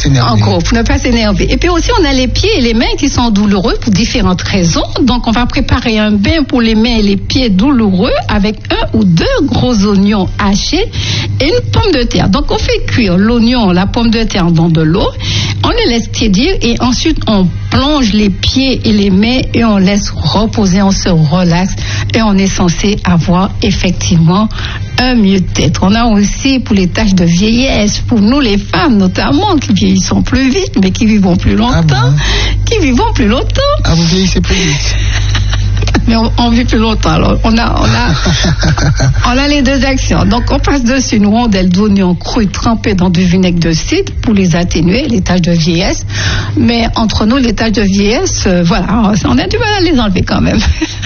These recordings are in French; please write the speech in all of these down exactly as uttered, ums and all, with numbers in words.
s'énerver. En gros, pour ne pas s'énerver. Et puis aussi, on a les pieds et les mains qui sont douloureux pour différentes raisons. Donc, on va préparer un bain pour les mains et les pieds douloureux avec un ou deux gros oignons hachés et une pomme de terre. Donc, on fait cuire l'oignon, la pomme de terre dans de l'eau. On les laisse tiédir et ensuite, on plonge les pieds et les mains et on laisse reposer, on se relaxe et on est censé avoir effectivement un mieux-être. On a aussi pour les tâches de vieillesse, pour nous les femmes notamment, qui vieillissons plus vite, mais qui vivons plus longtemps, ah bon? qui vivons plus longtemps. Ah, vous vieillissez plus vite. Mais on, on vit plus longtemps. Alors, on a, on a, on a les deux actions. Donc, on passe dessus une rondelle d'oignon cru trempée dans du vinaigre de cidre pour les atténuer, les taches de vieillesse. Mais entre nous, les taches de vieillesse, euh, voilà, on a du mal à les enlever quand même.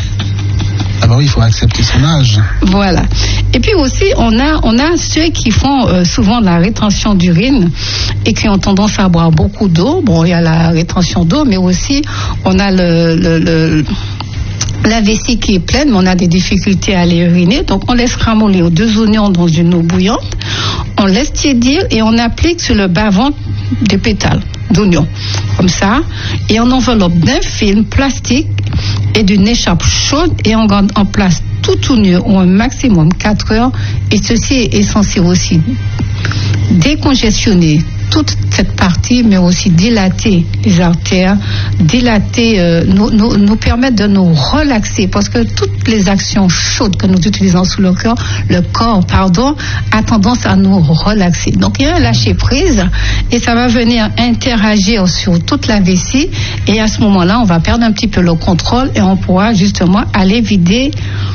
Ah bah oui, il faut accepter son âge. Voilà. Et puis aussi, on a, on a ceux qui font euh, souvent de la rétention d'urine et qui ont tendance à boire beaucoup d'eau. Bon, il y a la rétention d'eau, mais aussi, on a le... le, le la vessie qui est pleine, mais on a des difficultés à aller uriner. Donc, on laisse ramollir deux oignons dans une eau bouillante. On laisse tiédir et on applique sur le bas-ventre des pétales d'oignon. Comme ça. Et on enveloppe d'un film plastique et d'une écharpe chaude et on garde en place tout oignon ou un maximum quatre heures. Et ceci est censé aussi décongestionner toute cette partie, mais aussi dilater les artères, dilater, euh, nous, nous, nous permettre de nous relaxer, parce que toutes les actions chaudes que nous utilisons sous le corps, le corps, pardon, a tendance à nous relaxer. Donc, il y a un lâcher-prise, et ça va venir interagir sur toute la vessie, et à ce moment-là, on va perdre un petit peu le contrôle, et on pourra justement aller vider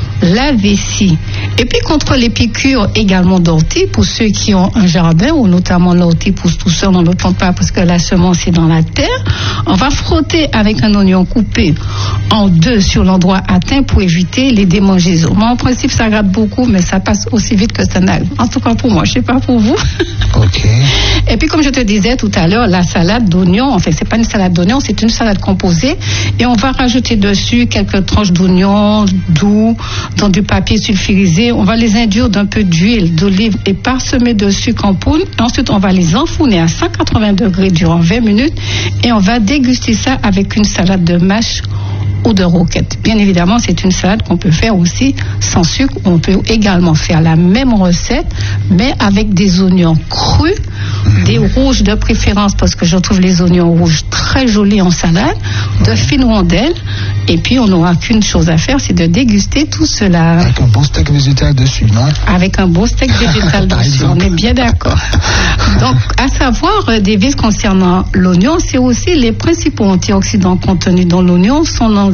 la vessie. Et puis contre les piqûres également d'ortie, pour ceux qui ont un jardin, ou notamment l'ortie pousse tout seul, on ne le plante pas parce que la semence est dans la terre, on va frotter avec un oignon coupé en deux sur l'endroit atteint pour éviter les démangeaisons. Moi, en principe, ça gratte beaucoup, mais ça passe aussi vite que ça n'arrive. En tout cas pour moi, je ne sais pas pour vous. Ok. Et puis comme je te disais tout à l'heure, la salade d'oignon, en fait, c'est pas une salade d'oignon, c'est une salade composée, et on va rajouter dessus quelques tranches d'oignons doux dans du papier sulfurisé. On va les induire d'un peu d'huile d'olive et parsemer de sucre en poudre. Ensuite, on va les enfourner à cent quatre-vingts degrés durant vingt minutes et on va déguster ça avec une salade de mâche ou de roquette. Bien évidemment, c'est une salade qu'on peut faire aussi sans sucre. On peut également faire la même recette, mais avec des oignons crus, mmh. des rouges de préférence, parce que je trouve les oignons rouges très jolis en salade, de fines rondelles, et puis on n'aura qu'une chose à faire, c'est de déguster tout cela. Avec un bon steak végétal dessus, non? Avec un beau steak végétal dessus, on est bien d'accord. Donc, à savoir, euh, des vis concernant l'oignon, c'est aussi les principaux antioxydants contenus dans l'oignon sont nos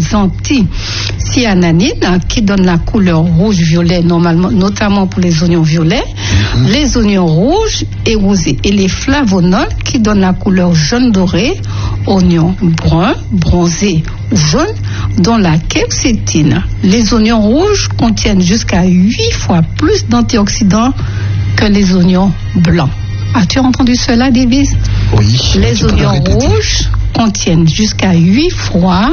anthocyananines, qui donnent la couleur rouge-violet, normalement, notamment pour les oignons violets, mmh. les oignons rouges et rosés, et les flavonols qui donnent la couleur jaune-doré, oignons bruns, bronzés ou jaunes, dont la quercétine. Les oignons rouges contiennent jusqu'à huit fois plus d'antioxydants que les oignons blancs. As-tu entendu cela, Davis? Oui. Les oignons rouges contiennent jusqu'à huit fois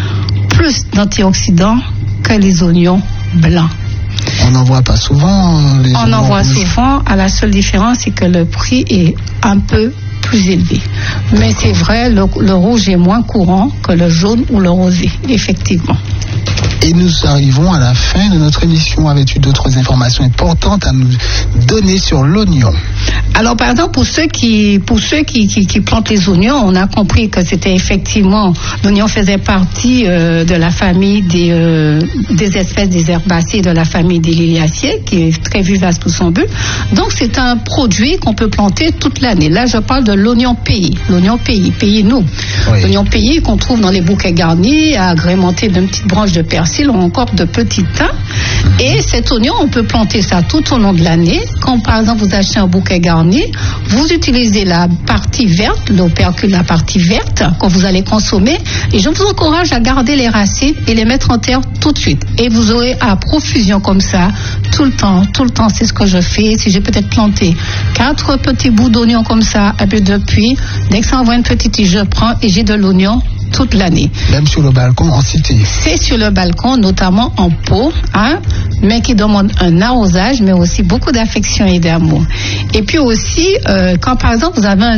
plus d'antioxydants que les oignons blancs. On n'en voit pas souvent. Les On en voit rouges. souvent. À la seule différence, c'est que le prix est un peu plus élevé. Mais D'accord. c'est vrai, le, le rouge est moins courant que le jaune ou le rosé, effectivement. Et nous arrivons à la fin de notre émission. Avais-tu d'autres informations importantes à nous donner sur l'oignon? Alors, par exemple, pour ceux qui, pour ceux qui, qui, qui plantent les oignons, on a compris que c'était effectivement, l'oignon faisait partie euh, de la famille des, euh, des espèces des herbacées, de la famille des liliacées, qui est très vivace pour son but. Donc, c'est un produit qu'on peut planter toute l'année. Là, je parle de l'oignon pays. L'oignon pays, pays nous. Oui. L'oignon pays qu'on trouve dans les bouquets garnis, agrémenté d'une petite branche de persil ou encore de petits thym. Et cet oignon, on peut planter ça tout au long de l'année. Quand, par exemple, vous achetez un bouquet garni, vous utilisez la partie verte, l'opercule, la partie verte, que vous allez consommer. Et je vous encourage à garder les racines et les mettre en terre tout de suite. Et vous aurez à profusion comme ça, tout le temps, tout le temps, c'est ce que je fais. Si j'ai peut-être planté quatre petits bouts d'oignon comme ça, et puis depuis, dès que ça envoie une petite tige, je prends et j'ai de l'oignon toute l'année. Même sur le balcon en cité. C'est sur le balcon, notamment en pot, hein, mais qui demande un arrosage, mais aussi beaucoup d'affection et d'amour. Et puis aussi, euh, quand par exemple vous avez un